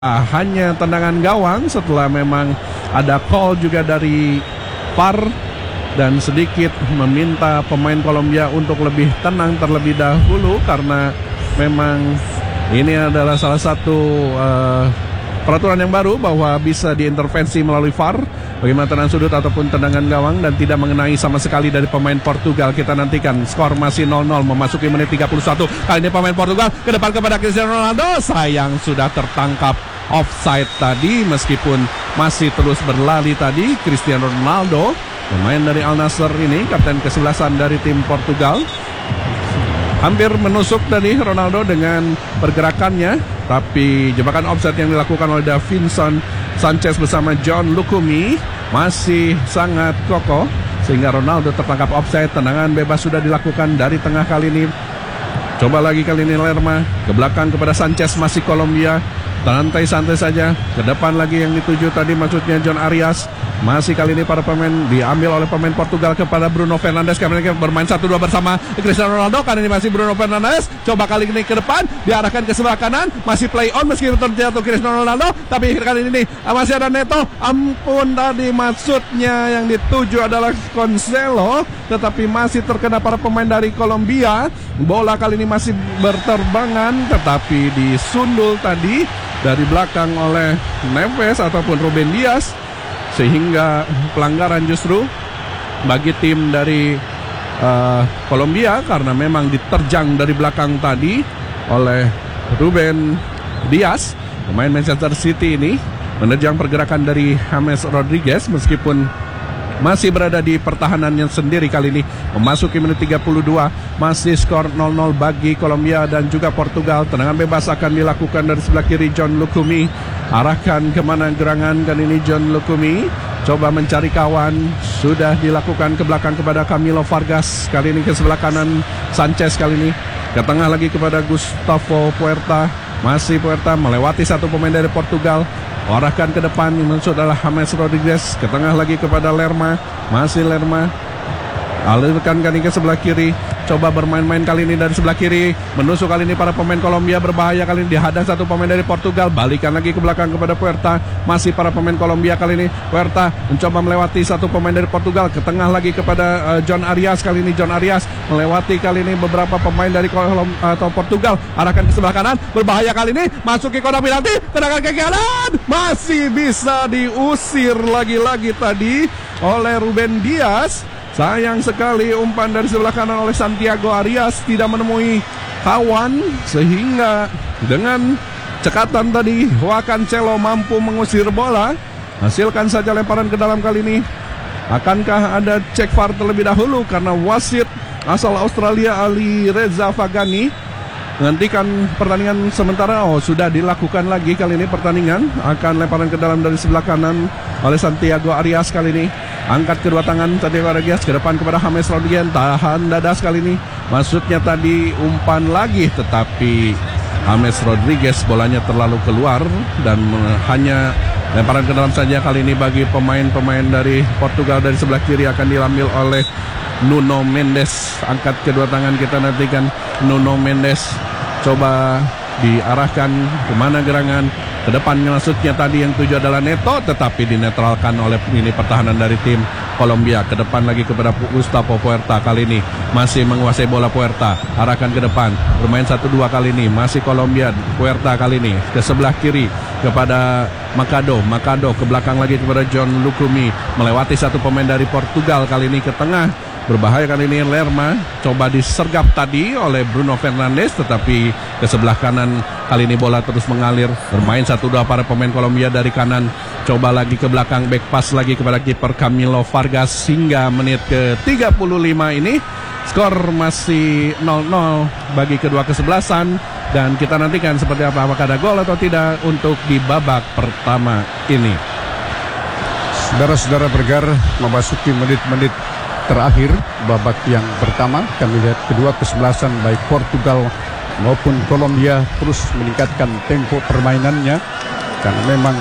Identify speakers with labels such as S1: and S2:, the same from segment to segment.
S1: hanya tendangan gawang setelah memang ada call juga dari VAR dan sedikit meminta pemain Kolombia untuk lebih tenang terlebih dahulu karena memang ini adalah salah satu peraturan yang baru bahwa bisa diintervensi melalui VAR bagaimana tendangan sudut ataupun tendangan gawang dan tidak mengenai sama sekali dari pemain Portugal. Kita nantikan, skor masih 0-0 memasuki menit 31. Kali ini pemain Portugal ke depan kepada Cristiano Ronaldo, sayang sudah tertangkap offside tadi meskipun masih terus berlari tadi. Cristiano Ronaldo, pemain dari Al Nassr ini, kapten ke-11 dari tim Portugal, hampir menusuk tadi Ronaldo dengan pergerakannya, tapi jebakan offside yang dilakukan oleh Davinson Sanchez bersama John Lukumi masih sangat kokoh sehingga Ronaldo tertangkap offside. Tendangan bebas sudah dilakukan dari tengah kali ini. Coba lagi kali ini Lerma ke belakang kepada Sanchez, masih Kolombia. Santai-santai saja. Ke depan lagi yang dituju tadi maksudnya John Arias. Masih kali ini para pemain diambil oleh pemain Portugal kepada Bruno Fernandes. Kali ini bermain 1-2 bersama Cristiano Ronaldo. Kali ini masih Bruno Fernandes. Coba kali ini ke depan, diarahkan ke sebelah kanan. Masih play on meskipun terjatuh Cristiano Ronaldo. Tapi kali ini masih ada Neto. Ampun, tadi maksudnya yang dituju adalah Cancelo, tetapi masih terkena para pemain dari Kolombia. Bola kali ini masih berterbangan, tetapi disundul tadi dari belakang oleh Neves ataupun Ruben Dias, sehingga pelanggaran justru bagi tim dari Kolombia karena memang diterjang dari belakang tadi oleh Ruben Dias. Pemain Manchester City ini menerjang pergerakan dari James Rodriguez meskipun masih berada di pertahanannya sendiri. Kali ini memasuki menit 32, masih skor 0-0 bagi Kolombia dan juga Portugal. Tendangan bebas akan dilakukan dari sebelah kiri John Lukumi. Arahkan kemana gerangan kali ini John Lukumi. Coba mencari kawan, sudah dilakukan ke belakang kepada Camilo Vargas. Kali ini ke sebelah kanan Sanchez, kali ini ke tengah lagi kepada Gustavo Puerta. Masih Puerta melewati satu pemain dari Portugal. Arahkan ke depan, maksud adalah James Rodriguez. Ke tengah lagi kepada Lerma. Masih Lerma. Alirkan kali ke sebelah kiri. Coba bermain-main kali ini dari sebelah kiri. Menusuk kali ini para pemain Kolombia, berbahaya kali ini. Dihadang satu pemain dari Portugal. Balikan lagi ke belakang kepada Puerta. Masih para pemain Kolombia kali ini. Puerta mencoba melewati satu pemain dari Portugal. Ke tengah lagi kepada John Arias. Kali ini John Arias melewati kali ini beberapa pemain dari Portugal. Arahkan ke sebelah kanan. Berbahaya kali ini. Masuki kotak penalti. Tendangan ke kanan. Masih bisa diusir lagi-lagi tadi oleh Ruben Dias. Sayang sekali umpan dari sebelah kanan oleh Santiago Arias tidak menemui kawan, sehingga dengan cekatan tadi Cancelo mampu mengusir bola. Hasilkan saja lemparan ke dalam kali ini. Akankah ada cek VAR terlebih dahulu karena wasit asal Australia Ali Reza Fagani menghentikan pertandingan sementara. Sudah dilakukan lagi kali ini pertandingan. Akan lemparan ke dalam dari sebelah kanan oleh Santiago Arias kali ini. Angkat kedua tangan Santiago Arias ke depan kepada James Rodriguez. Tahan dada kali ini. Maksudnya tadi umpan lagi, tetapi James Rodriguez bolanya terlalu keluar dan hanya lemparan ke dalam saja kali ini bagi pemain-pemain dari Portugal. Dari sebelah kiri akan diambil oleh Nuno Mendes. Angkat kedua tangan, kita nantikan Nuno Mendes. Coba diarahkan kemana gerangan. Ke depan maksudnya tadi yang tuju adalah Neto, tetapi dinetralkan oleh ini pertahanan dari tim Kolombia. Ke depan lagi kepada Gustavo Puerta, kali ini masih menguasai bola Puerta. Arahkan ke depan, bermain 1-2 kali ini. Masih Kolombia, Puerta kali ini ke sebelah kiri kepada Macado ke belakang lagi kepada John Lukumi. Melewati satu pemain dari Portugal, kali ini ke tengah. Berbahaya kali ini Lerma. Coba disergap tadi oleh Bruno Fernandes, tetapi ke sebelah kanan kali ini bola terus mengalir. Bermain 1-2 para pemain Kolombia dari kanan. Coba lagi ke belakang, back pass lagi kepada kiper Camilo Vargas. Hingga menit ke 35 ini skor masih 0-0 bagi kedua kesebelasan. Dan kita nantikan seperti apa, apakah ada gol atau tidak untuk di babak pertama ini.
S2: Saudara-saudara bergar, memasuki menit-menit terakhir babak yang pertama. Kami lihat kedua kesebelasan baik Portugal maupun Kolombia terus meningkatkan tempo permainannya, karena memang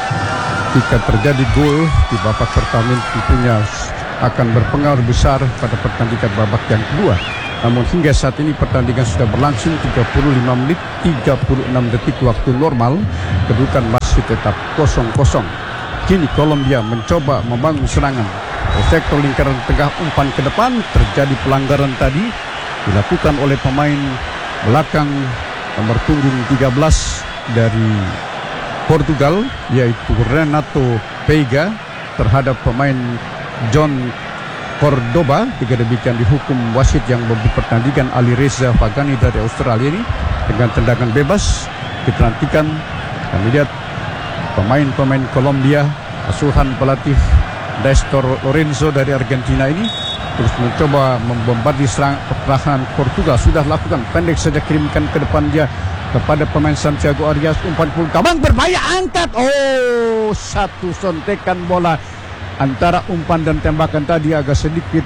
S2: jika terjadi gol di babak pertama tentunya akan berpengaruh besar pada pertandingan babak yang kedua. Namun hingga saat ini pertandingan sudah berlangsung 35 menit 36 detik waktu normal. Kedudukan masih tetap 0-0. Kini Kolombia mencoba membangun serangan. Sektor lingkaran tengah umpan ke depan, terjadi pelanggaran tadi dilakukan oleh pemain belakang nomor punggung 13 dari Portugal, yaitu Renato Veiga terhadap pemain John Cordoba. Jika demikian dihukum wasit yang memberi pertandingan Alireza Fagani dari Australia ini dengan tendangan bebas. Kita nantikan, kami lihat pemain-pemain Kolombia asuhan pelatih Nestor Lorenzo dari Argentina ini terus mencoba membombardir pertahanan Portugal. Sudah lakukan pendek saja, kirimkan ke depan dia kepada pemain Santiago Arias, umpan pun gawang berbahaya, angkat. Oh, satu sontekan bola antara umpan dan tembakan tadi agak sedikit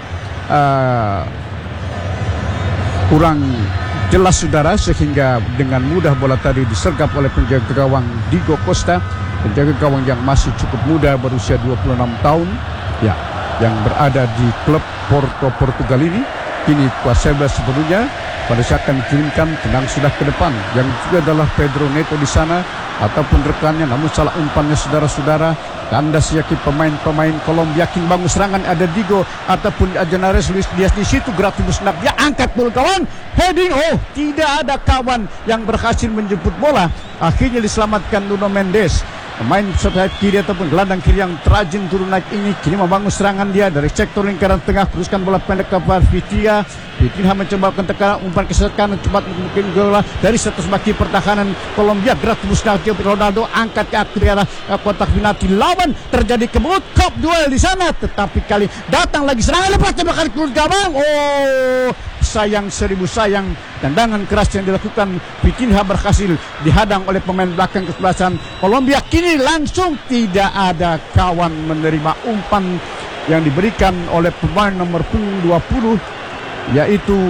S2: kurang jelas saudara, sehingga dengan mudah bola tadi disergap oleh penjaga gawang Diego Costa, penjaga gawang yang masih cukup muda, berusia 26 tahun ya, yang berada di klub Porto Portugal ini. Kini Quaseba sebelumnya pada saat akan dikirimkan, tenang sudah ke depan, yang juga adalah Pedro Neto di sana ataupun rekannya, namun salah umpannya saudara-saudara. Kandas yakin pemain-pemain Kolombia yakin bangun serangan, ada Diego ataupun Ajenares Luis Diaz di situ, gerak tembus nak dia angkat bola kawan, heading, oh tidak ada kawan yang berhasil menjemput bola. Akhirnya diselamatkan Nuno Mendes. Pemain sayap kiri ataupun gelandang kiri yang terajin turun naik ini kini membangun serangan dia dari sektor lingkaran tengah, teruskan bola pendek kepada Vitinha. Vitinha mencoba tekanan umpan ke kanan, cepat mungkin bola dari status baki pertahanan Kolombia, gerak tembus dari Ronaldo, angkat ke akhir kotak penalti lawan, terjadi kebut kop duel di sana, tetapi kali datang lagi serangan, lepas tembakan keluar gawang. Oh, sayang seribu sayang, tendangan keras yang dilakukan Vitinha berhasil dihadang oleh pemain belakang kesebelasan Kolombia. Kini langsung tidak ada kawan menerima umpan yang diberikan oleh pemain nomor punggung 20, yaitu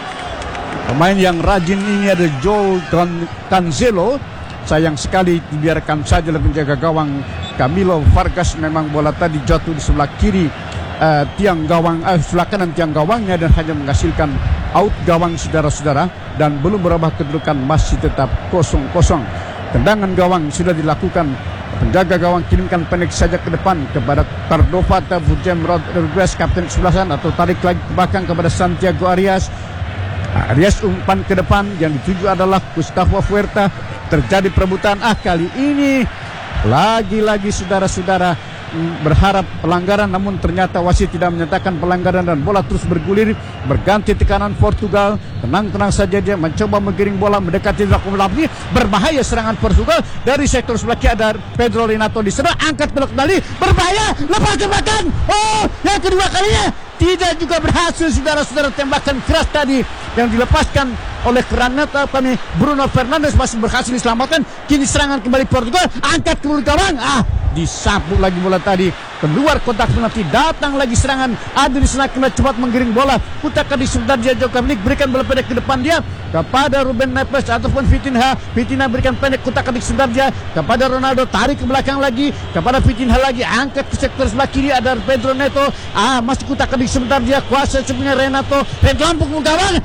S2: pemain yang rajin ini ada Joel Cancelo. Sayang sekali dibiarkan saja oleh penjaga gawang Camilo Vargas. Memang bola tadi jatuh di sebelah kiri tiang gawang, sebelah kanan tiang gawangnya, dan hanya menghasilkan out gawang saudara-saudara, dan belum berubah kedudukan, masih tetap 0-0. Tendangan gawang sudah dilakukan, penjaga gawang kirimkan pendek saja ke depan kepada Cordova ataupun James Rodriguez, kapten kesebelasan, atau tarik lagi ke belakang kepada Santiago Arias. Arias umpan ke depan, yang dituju adalah Gustavo Huerta. Terjadi perebutan, kali ini lagi-lagi saudara-saudara berharap pelanggaran, namun ternyata wasit tidak menyatakan pelanggaran dan bola terus bergulir, berganti tekanan Portugal. Tenang-tenang saja dia mencoba menggiring bola mendekati lapis, berbahaya serangan Portugal dari sektor sebelah kiri, ada Pedro Renato di sana, angkat belok kembali, berbahaya, lepas tembakan. Oh, yang kedua kalinya tidak juga berhasil saudara-saudara, tembakan keras tadi yang dilepaskan oleh Renato Bruno Fernandes masih berhasil diselamatkan. Kini serangan kembali Portugal, angkat ke gawang, disapu lagi bola tadi keluar kotak penalti. Datang lagi serangan, ada di sana, kena cepat menggiring bola, putakan di sebentar dia Joe Kamlik, berikan bola pendek ke depan dia kepada Ruben Neves ataupun Vitinha. Vitinha berikan pendek, putakan di sebentar dia kepada Ronaldo, tarik ke belakang lagi kepada Vitinha lagi, angkat ke sektor sebelah kiri, ada Pedro Neto, masih putakan di sebentar dia, kuasa sebenarnya Renato, lampung gawang.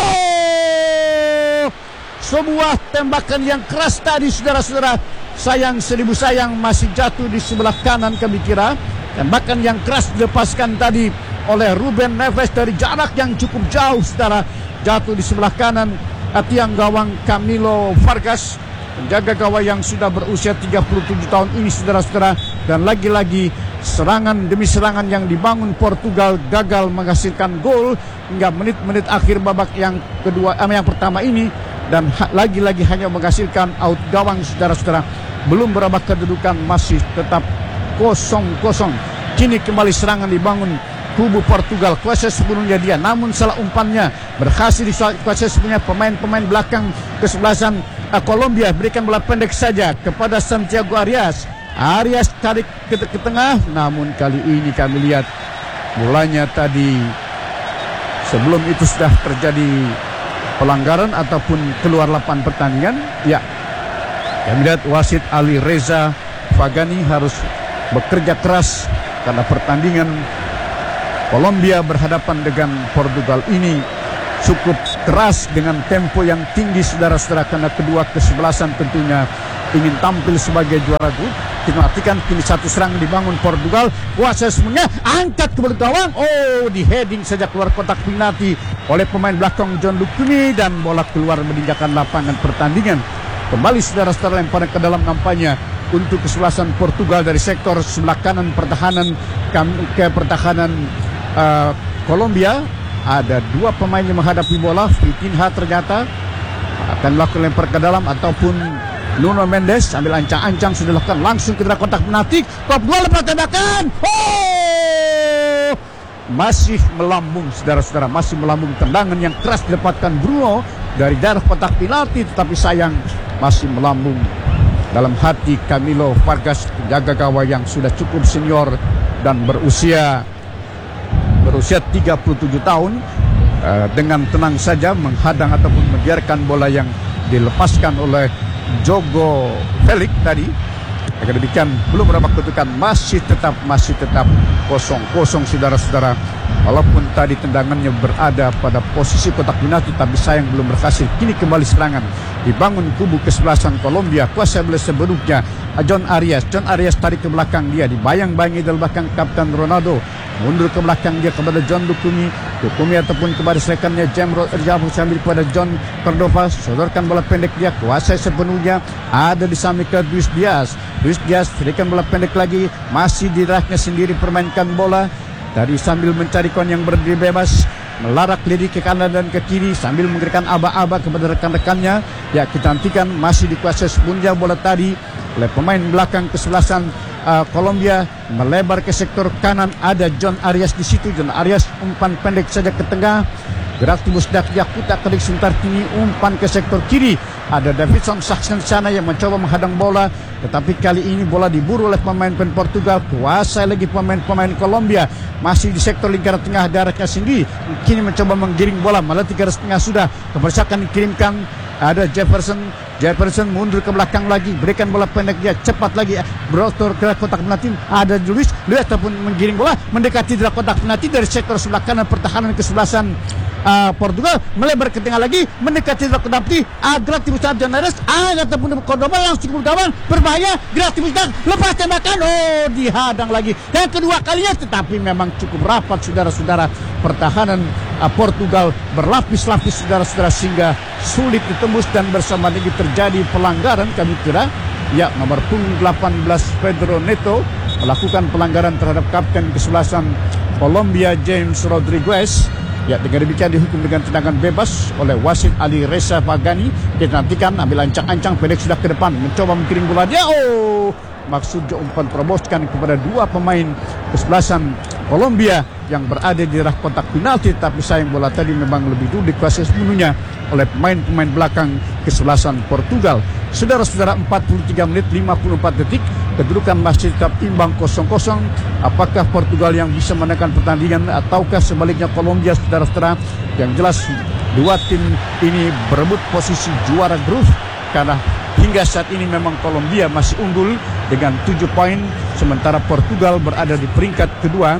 S2: Oh, sebuah tembakan yang keras tadi saudara-saudara. Sayang seribu sayang, masih jatuh di sebelah kanan kami kira. Tembakan yang keras dilepaskan tadi oleh Ruben Neves dari jarak yang cukup jauh saudara, jatuh di sebelah kanan tiang gawang Camilo Vargas, penjaga gawang yang sudah berusia 37 tahun ini saudara-saudara. Dan lagi-lagi serangan demi serangan yang dibangun Portugal gagal menghasilkan gol hingga menit-menit akhir babak yang kedua, yang pertama ini, dan lagi-lagi hanya menghasilkan out gawang saudara-saudara. Belum berubah kedudukan, masih tetap 0-0. Kini kembali serangan dibangun kubu Portugal. Kuasa sebelumnya dia, namun salah umpannya berhasil dikuasai sebelumnya pemain-pemain belakang kesebelasan Kolombia. Berikan bola pendek saja kepada Santiago Arias. Arias tarik ke tengah, namun kali ini kami lihat bolanya tadi sebelum itu sudah terjadi pelanggaran ataupun keluar lapangan pertandingan. Ya, kami lihat wasit Alireza Fagani harus bekerja keras karena pertandingan Kolombia berhadapan dengan Portugal ini cukup keras dengan tempo yang tinggi saudara-saudara, karena kedua kesebelasan tentunya ingin tampil sebagai juara grup. Kita perhatikan kini satu serangan dibangun Portugal, kuasa semuanya, angkat ke belakang gawang, di heading saja keluar kotak penalti oleh pemain belakang John Lukumi, dan bola keluar meninggalkan lapangan pertandingan. Kembali saudara-saudara lemparan ke dalam nampaknya untuk kesebelasan Portugal dari sektor sebelah kanan pertahanan ke pertahanan Kolombia. Ada dua pemain yang menghadapi bola. Vitinha ternyata akan melakukan lempar ke dalam, ataupun Nuno Mendes ambil ancang-ancang, sudah lakukan langsung ke dalam kotak penalti. Portugal lepas tembakan. Masih melambung saudara-saudara, masih melambung tendangan yang keras didapatkan Bruno dari daerah kotak penalti, tetapi sayang masih melambung dalam hati Camilo Vargas, penjaga gawang yang sudah cukup senior dan berusia 37 tahun, dengan tenang saja menghadang ataupun membiarkan bola yang dilepaskan oleh Jogo Felix tadi. Agar demikian belum berapa ketukan, masih tetap 0-0 saudara-saudara. Walaupun tadi tendangannya berada pada posisi kotak penalti, tapi sayang belum berhasil. Kini kembali serangan dibangun kubu kesebelasan Kolombia. Kuasa bola sebelumnya John Arias tarik ke belakang, dia dibayang-bayangi dari belakang Kapten Ronaldo. Mundur ke belakang dia kepada John Lukumi ataupun kepada serekannya Jamro Erjabu sambil kepada John Cordova. Sodorkan bola pendek, dia kuasai sepenuhnya, ada di samping ke Luis Diaz, berikan bola pendek lagi, masih di daerahnya sendiri permainkan bola dari sambil mencari kawan yang berdiri bebas, melarak lirik ke kanan dan ke kiri sambil memberikan aba-aba kepada rekan-rekannya. Ya, kita nantikan masih dikuasai sepenuhnya bola tadi oleh pemain belakang kesebelasan Kolombia, melebar ke sektor kanan, ada John Arias di situ. John Arias umpan pendek saja ke tengah, Gratimus Yakuta kedik sebentar, kini umpan ke sektor kiri, ada Davidson Saxon sana yang mencoba menghadang bola, tetapi kali ini bola diburu oleh pemain-pemain Portugal. Kuasai lagi pemain-pemain Kolombia, masih di sektor lingkaran tengah daratnya sendiri, kini mencoba menggiring bola, malah 3 setengah sudah kebersakan dikirimkan. Ada Jefferson mundur ke belakang lagi, berikan bola pendek, dia cepat lagi berotor ke kotak penalti. Ada Luis ataupun menggiring bola mendekati kotak penalti dari sektor sebelah kanan pertahanan kesebelasan Portugal, melebar ke tengah lagi mendekati kotak penalti. Gratimus Jonares ataupun Cordoba langsung ke gawang, berbahaya. Gratimus lepas tembakan, dihadang lagi yang kedua kalinya, tetapi memang cukup rapat saudara-saudara pertahanan Portugal, berlapis-lapis saudara-saudara, sehingga sulit ditembus, dan bersama ini terjadi pelanggaran. Kami kira ya nomor punggung 18 Pedro Neto melakukan pelanggaran terhadap kapten kesebelasan Kolombia James Rodriguez. Ya, dengan demikian dihukum dengan tendangan bebas oleh wasit Ali Reza Pagani. Kita nantikan ambil ancang-ancang pendek sudah ke depan, mencoba menggiring bola dia. Maksudnya umpan teroboskan kepada dua pemain kesebelasan Kolombia yang berada di daerah kotak penalti, tapi sayang bola tadi memang lebih dulu dikuasai sepenuhnya oleh pemain-pemain belakang kesebelasan Portugal. Saudara-saudara, 43 menit 54 detik, kedudukan masih tetap imbang 0-0. Apakah Portugal yang bisa menekan pertandingan ataukah sebaliknya Kolombia, saudara-saudara? Yang jelas dua tim ini berebut posisi juara grup, karena hingga saat ini memang Kolombia masih unggul dengan 7 poin, sementara Portugal berada di peringkat kedua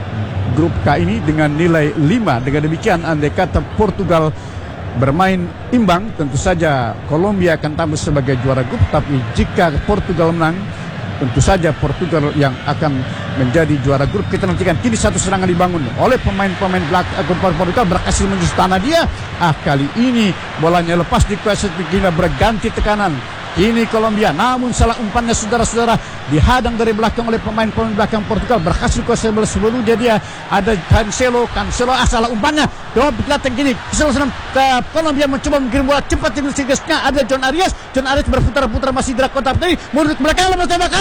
S2: grup K ini dengan nilai 5. Dengan demikian, andai kata Portugal bermain imbang, tentu saja Kolombia akan tampil sebagai juara grup. Tapi jika Portugal menang, tentu saja Portugal yang akan menjadi juara grup. Kita nantikan. Kini satu serangan dibangun oleh pemain-pemain belakang Portugal, berhasil menjus tanah dia. Kali ini bolanya lepas dikuasai, begini berganti tekanan. Ini Kolombia, namun salah umpannya saudara-saudara, dihadang dari belakang oleh pemain-pemain belakang Portugal, berhasil kuasai bola sebelumnya. Dia ada Cancelo salah umpannya. Kelihatan gini, Kolombia mencoba mengirim bola cepat dengan sigasnya. Ada John Arias berputar-putar masih di kotak tadi, mundur ke belakang, lepas tembakan.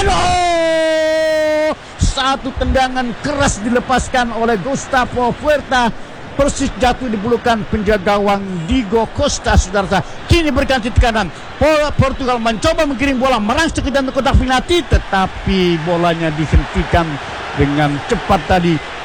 S2: Satu tendangan keras dilepaskan oleh Gustavo Puerta, persis jatuh di pelukan penjaga gawang Diego Costa, saudara. Kini berganti tekanan, Portugal mencoba menggiring bola merangsek ke dalam kotak penalti, tetapi bolanya dihentikan dengan cepat tadi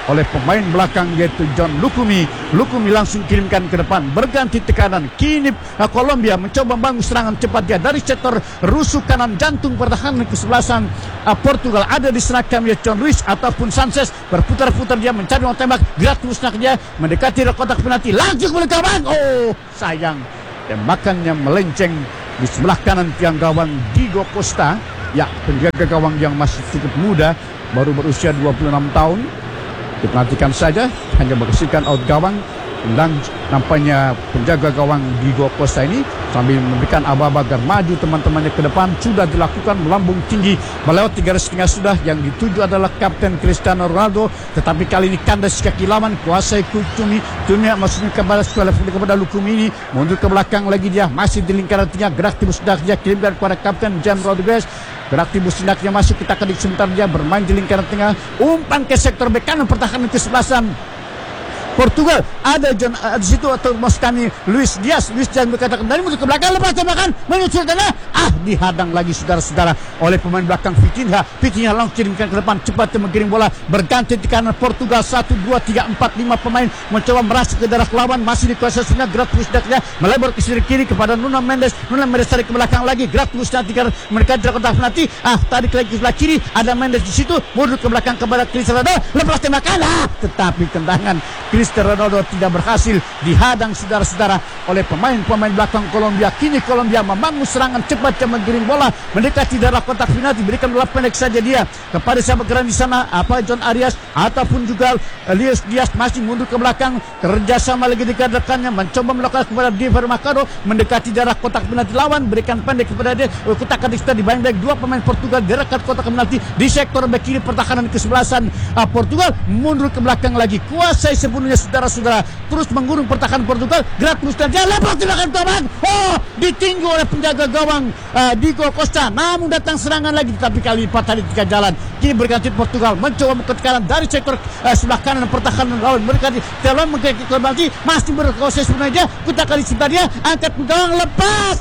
S2: oleh pemain belakang yaitu John Lukumi. Lukumi langsung kirimkan ke depan, berganti tekanan. Kini Kolombia mencoba membangun serangan cepat dia dari sektor rusuk kanan jantung pertahanan kesebelasan Portugal. Ada di sana kami John Luis ataupun Sanchez, berputar-putar dia mencari orang tembak. Gerak terus dia mendekati kotak penalti, langsung boleh gawang. Oh sayang, tembakannya melenceng di sebelah kanan tiang gawang Diego Costa. Ya, penjaga gawang yang masih cukup muda, baru berusia 26 tahun. Diperhatikan saja, hanya bersihkan out gawang. Dan nampaknya penjaga gawang Diego Costa ini sambil memberikan aba-aba agar maju teman-temannya ke depan. Sudah dilakukan melambung tinggi melewati garis tengah sudah. Yang dituju adalah Kapten Cristiano Ronaldo, tetapi kali ini kandas kaki lawan, kuasai Tumi maksudnya kepada Lukumi ini, mundur ke belakang lagi dia, masih di lingkaran tengah. Gerak timus dia kirimkan kepada Kapten James Rodriguez. Gerak timus tindaknya masuk, kita kedik sebentar dia bermain di lingkaran tengah, umpan ke sektor bek kanan pertahanan kesebelasan Portugal. Ada John di situ atau Moscani Luis Diaz berkatakan dari musuh ke belakang, lepas tembakan menyusul tanah, dihadang lagi saudara-saudara oleh pemain belakang Vitinha. Vitinha langsung kirimkan ke depan, cepat menggiring bola, berganti di kanan Portugal. 1, 2, 3, 4, 5 pemain mencoba merasuk ke darah lawan, masih dikuasai sudah. Gerak terus daknya melebar ke sisi kiri kepada Nuno Mendes tarik ke belakang lagi, gerak terus nanti karena mereka tidak kotak penalti. Tarik lagi ke sebelah kiri, ada Mendes di situ, mundur ke belakang kepada Cristiano Ronaldo, lepas tembakan, tetapi tendangan Cristiano Ronaldo tidak berhasil, dihadang saudara-saudara oleh pemain-pemain belakang Kolombia. Kini Kolombia membangun serangan cepat yang menggiring bola mendekati darah kotak penalti, berikan bola pendek saja dia kepada sahabat geran di sana, John Arias ataupun juga Luis Diaz masih mundur ke belakang, kerjasama lagi dikadakannya, mencoba melakukan kepada Diver Mercado mendekati darah kotak penalti lawan, berikan pendek kepada dia. Kotak kadista di baik dua pemain Portugal gerakan kotak penalti di sektor bek kiri pertahanan kesebelasan Portugal, mundur ke belakang lagi, kuasai sepenuhnya saudara-saudara, terus mengurung pertahanan Portugal. Gerak terus dan lepas di belakang tombak, ditinggu oleh penjaga gawang Diego Costa, namun datang serangan lagi, tapi kali ini patah di tiga jalan. Kini berganti Portugal mencoba tekanan dari sektor sebelah kanan pertahanan lawan, berganti jalan mengganti kembali, masih berproses sebenarnya. Kita kali sebenarnya angkat gawang, lepas,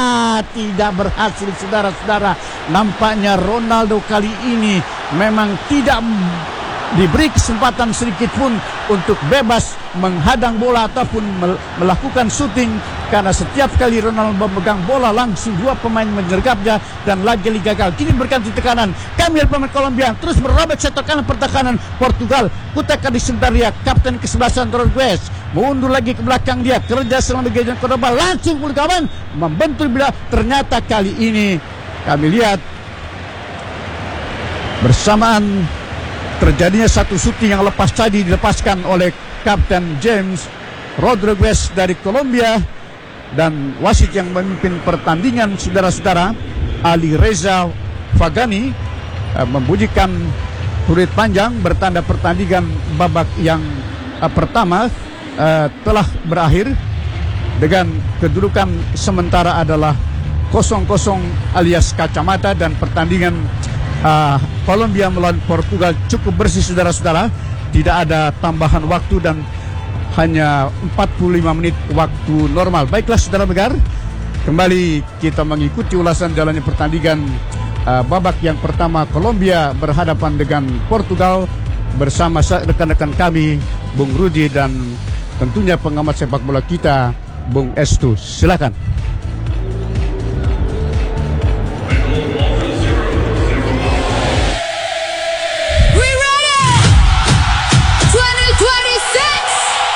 S2: tidak berhasil saudara-saudara. Nampaknya Ronaldo kali ini memang tidak diberi kesempatan sedikit pun untuk bebas menghadang bola ataupun melakukan shooting, karena setiap kali Ronaldo memegang bola langsung dua pemain menyergapnya dan lagi-lagi gagal. Kini berganti tekanan, kami pemain Kolombia terus merobek sektor kanan pertahanan Portugal. Kutakan di Sentaria, kapten kesebelasan Rodriguez mundur lagi ke belakang dia, kerja selama bagian Cordoba langsung kawan membentur bila. Ternyata kali ini kami lihat bersamaan terjadinya satu shooting yang lepas tadi dilepaskan oleh Kapten James Rodriguez dari Kolombia, dan wasit yang memimpin pertandingan saudara-saudara Ali Reza Fagani membunyikan huruf panjang bertanda pertandingan babak yang pertama telah berakhir dengan kedudukan sementara adalah 0-0 alias kacamata, dan pertandingan Kolombia melawan Portugal cukup bersih saudara-saudara, tidak ada tambahan waktu dan hanya 45 menit waktu normal. Baiklah saudara Megar, kembali kita mengikuti ulasan jalannya pertandingan babak yang pertama Kolombia berhadapan dengan Portugal bersama rekan-rekan kami Bung Rudi dan tentunya pengamat sepak bola kita Bung Estu. Silakan.